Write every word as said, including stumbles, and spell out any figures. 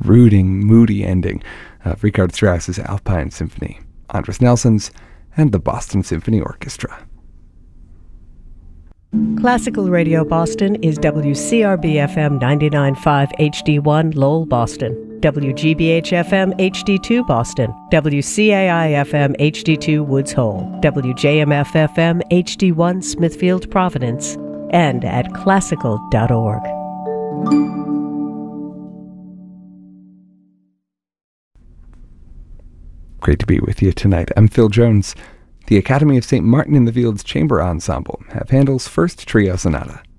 brooding, moody ending of Richard Strauss's Alpine Symphony, Andris Nelson's, and the Boston Symphony Orchestra. Classical Radio Boston is W C R B F M ninety-nine point five H D one Lowell, Boston, W G B H F M H D two Boston, W C A I F M H D two Woods Hole, W J M F F M H D one Smithfield, Providence, and at classical dot org. Great to be with you tonight. I'm Phil Jones. The Academy of Saint Martin in the Fields Chamber Ensemble have Handel's First Trio Sonata.